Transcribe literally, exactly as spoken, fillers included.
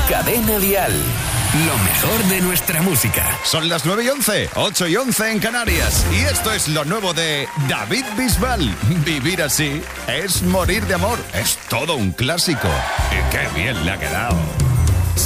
Cadena Dial. Lo mejor de nuestra música. Son las nueve y once, ocho y once en Canarias. Y esto es lo nuevo de David Bisbal. Vivir así es morir de amor. Es todo un clásico. Y qué bien le ha quedado.